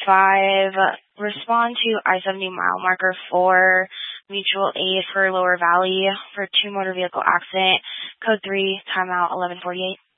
5, respond to I-70 mile marker 4, mutual aid for Lower Valley for 2 motor vehicle accident. Code 3, timeout 11:48.